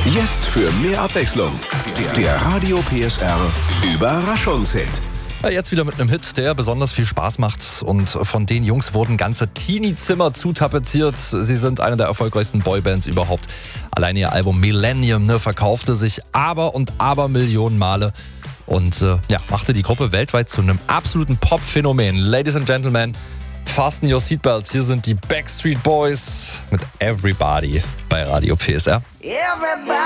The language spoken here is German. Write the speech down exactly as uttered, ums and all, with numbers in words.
Jetzt für mehr Abwechslung. Der Radio P S R Überraschungshit. Ja, jetzt wieder mit einem Hit, der besonders viel Spaß macht. Und von den Jungs wurden ganze Teenie-Zimmer zutapeziert. Sie sind eine der erfolgreichsten Boybands überhaupt. Allein ihr Album Millennium ne, verkaufte sich aber und aber Millionen Male. Und äh, ja, machte die Gruppe weltweit zu einem absoluten Pop-Phänomen. Ladies and Gentlemen, fasten your seatbelts. Hier sind die Backstreet Boys mit Everybody bei Radio P S R. Everybody.